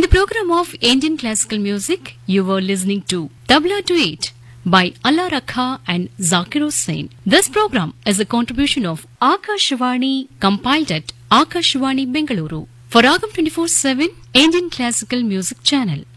the program of Indian classical music, you were listening to Tabla Duet by Allah Rakha and Zakir Hussain. This program is a contribution of Akashvani, compiled at Akashvani Bengaluru for Ragam 24/7 Indian Classical Music Channel.